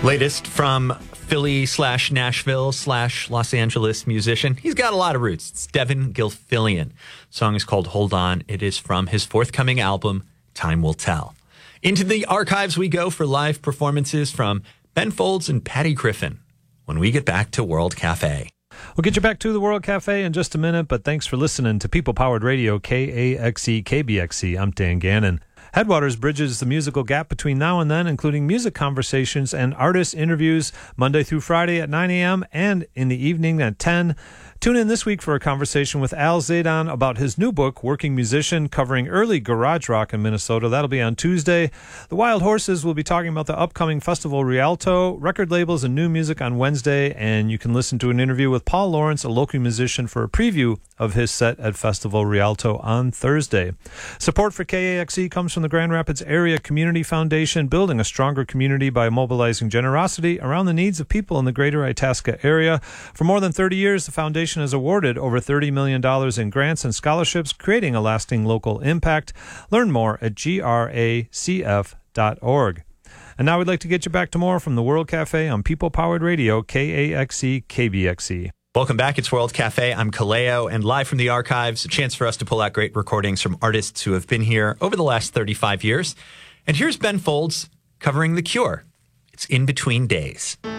Latest from Philly/Nashville/Los Angeles musician. He's got a lot of roots. It's Devin Gilfillian. The song is called Hold On. It is from his forthcoming album, Time Will Tell. Into the archives we go for live performances from Ben Folds and Patty Griffin when we get back to World Cafe. We'll get you back to the World Cafe in just a minute, but thanks for listening to People Powered Radio, KAXE, KBXE. I'm Dan Gannon. Headwaters bridges the musical gap between now and then, including music conversations and artist interviews Monday through Friday at 9 a.m. and in the evening at 10. Tune in this week for a conversation with Al Zaydan about his new book, Working Musician, covering early garage rock in Minnesota. That'll be on Tuesday. The Wild Horses will be talking about the upcoming Festival Rialto, record labels, and new music on Wednesday. And you can listen to an interview with Paul Lawrence, a local musician, for a preview of his set at Festival Rialto on Thursday. Support for KAXE comes from the Grand Rapids Area Community Foundation, building a stronger community by mobilizing generosity around the needs of people in the greater Itasca area. For more than 30 years, the foundation has awarded over $30 million in grants and scholarships, creating a lasting local impact. Learn more at gracf.org. And now we'd like to get you back to more from the World Cafe on People Powered Radio, KAXE, KBXE. Welcome back. It's World Cafe. I'm Kaleo, and live from the archives, a chance for us to pull out great recordings from artists who have been here over the last 35 years. And here's Ben Folds covering The Cure. It's In Between Days.